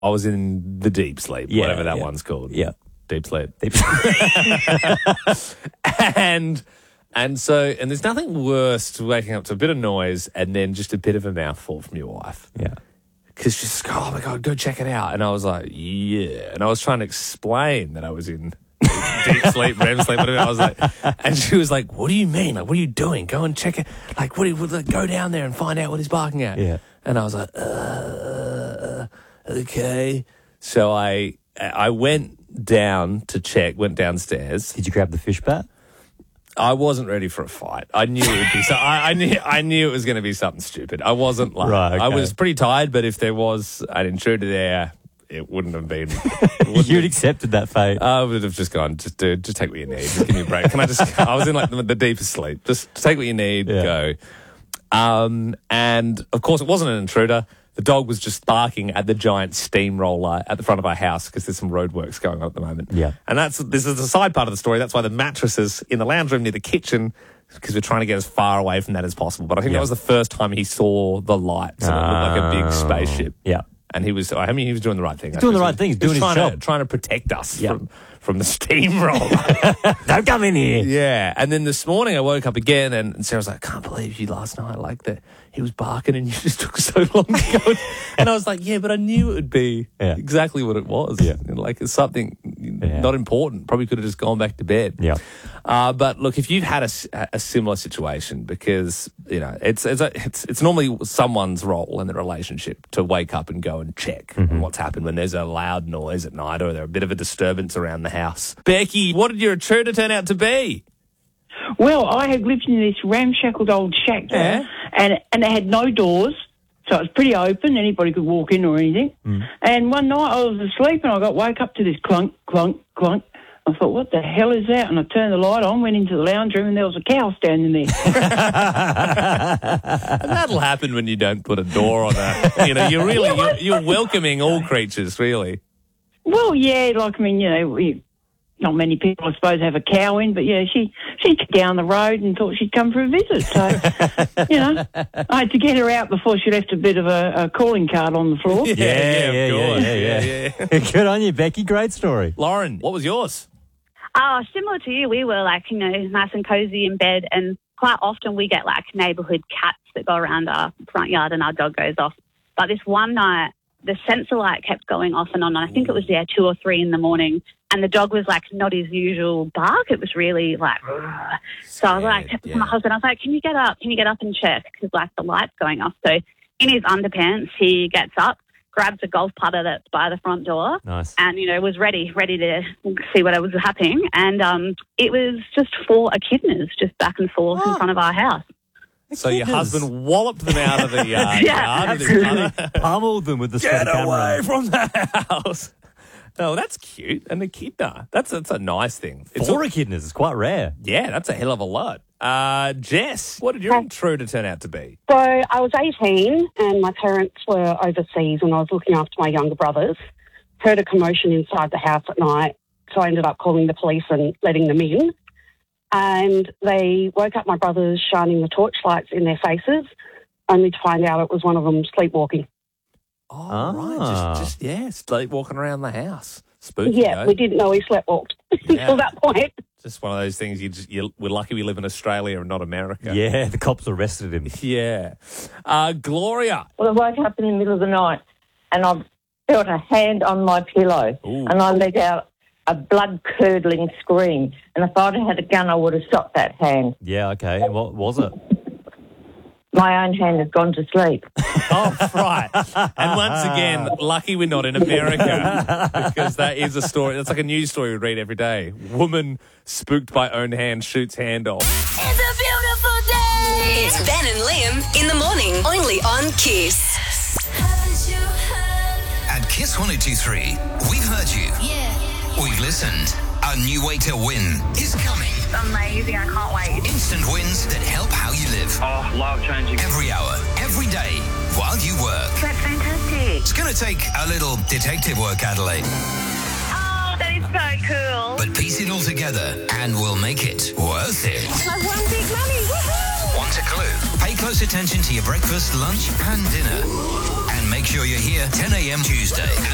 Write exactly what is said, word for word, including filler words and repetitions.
I was in the deep sleep, Yeah, whatever that yeah. one's called. Yeah. Deep sleep. Deep sleep. and and so and there's nothing worse to waking up to a bit of noise and then just a bit of a mouthful from your wife. Yeah. Because she's just, oh my God, go check it out. And I was like, yeah. And I was trying to explain that I was in deep sleep, R E M sleep, whatever. I was like, and she was like, what do you mean? Like, what are you doing? Go and check it. Like, what do you, like, go down there and find out what he's barking at. Yeah. And I was like, uh, okay. So I, I went down to check, went downstairs. Did you grab the fish bat? I wasn't ready for a fight. I knew it would be so. I, I knew. I knew it was going to be something stupid. I wasn't like. Right, okay. I was pretty tired, but if there was an intruder there, it wouldn't have been. it wouldn't You'd have- accepted that fate. I would have just gone. Just dude, just take what you need. Just give me a break. Can I just? I was in like the, the deepest sleep. Just take what you need. Yeah. Go. Um, and of course, it wasn't an intruder. The dog was just barking at the giant steamroller at the front of our house because there's some roadworks going on at the moment. Yeah. And that's this is the side part of the story. That's why the mattresses in the lounge room near the kitchen, because we're trying to get as far away from that as possible. But I think Yeah. that was the first time he saw the lights and it looked like a big Oh. spaceship. Yeah. And he was, I mean, he was doing the right thing. He's doing the right thing. He's doing his trying job. To, trying to protect us Yeah. from, from the steamroller. Don't come in here. Yeah, and then this morning I woke up again and, and Sarah was like, I can't believe you last night, like that he was barking and you just took so long to go. And I was like, yeah, but I knew it would be Yeah. exactly what it was. Yeah. And like it's something Yeah. not important. Probably could have just gone back to bed. Yeah. Uh, but look, if you've had a, s- a similar situation, because, you know, it's, it's, a, it's, it's normally someone's role in the relationship to wake up and go and check Mm-hmm. on what's happened when there's a loud noise at night or there's a bit of a disturbance around the house. Becky, what did your intruder turn out to be? Well, I had lived in this ramshackled old shack there, Yeah. and and it had no doors, so it was pretty open. Anybody could walk in or anything. Mm. And one night I was asleep, and I got woke up to this clunk, clunk, clunk. I thought, what the hell is that? And I turned the light on, went into the lounge room, and there was a cow standing there. And that'll happen when you don't put a door on that. You know, you're really you're, you're welcoming all creatures, really. Well, yeah, like, I mean, you know, we, not many people, I suppose, have a cow in, but, yeah, she, she came down the road and thought she'd come for a visit. So, you know, I had to get her out before she left a bit of a, a calling card on the floor. Yeah, Yeah, yeah, of course. yeah, yeah, yeah, yeah. Good on you, Becky. Great story. Lauren, what was yours? Oh, similar to you, we were like, you know, nice and cozy in bed, and quite often we get like neighbourhood cats that go around our front yard and our dog goes off. But this one night, the sensor light kept going off and on, and I think it was there two or three in the morning, and the dog was like not his usual bark. It was really like, "Rrr." So I was like, Scared, to yeah. my husband, I was like, can you get up? Can you get up and check? Because like the light's going off. So in his underpants, he gets up, grabs a golf putter that's by the front door, Nice. and, you know, was ready, ready to see what was happening. And um, it was just four echidnas just back and forth in front of our house. So your Echidnas. husband walloped them out of the yard. Yeah, yard with his Absolutely. putter. Pummeled them with the Get Steadicam away run. from the house. Oh, that's cute. An echidna. That's, that's a nice thing. It's Four a- echidnas is quite rare. yeah, that's a hell of a lot. Uh, Jess, what did your intruder turn out to be? So I was eighteen and my parents were overseas and I was looking after my younger brothers. Heard a commotion inside the house at night, so I ended up calling the police and letting them in. And they woke up my brothers shining the torchlights in their faces, only to find out it was one of them sleepwalking. Oh, Ah. right. Just, just, yeah, sleep walking around the house. Spooky, Yeah, though. we didn't know he sleepwalked Yeah. until that point. Just one of those things. You just, you, we're lucky we live in Australia and not America. Yeah, the cops arrested him. Yeah. Uh, Gloria. Well, I woke up in the middle of the night and I felt a hand on my pillow Ooh. and I let out a blood-curdling scream. And if I'd had a gun, I would have stopped that hand. Yeah, okay. What was it? My own hand had gone to sleep. Oh, right. And once again, lucky we're not in America because that is a story. That's like a news story we read every day. Woman spooked by own hand shoots hand off. It's a beautiful day. It's Ben and Liam in the morning, only on Kiss. Haven't you heard? At Kiss one oh two three, we've heard you. Yeah. We've listened. A new way to win is coming. Amazing, I can't wait. Instant wins that help how you live. Oh, life changing. Every hour, every day, while you work. That's fantastic. It's going to take a little detective work, Adelaide. Oh, that is so cool. But piece it all together and we'll make it worth it. Like one big money. Woohoo! Want a clue? Pay close attention to your breakfast, lunch and dinner. And make sure you're here ten a.m. Tuesday.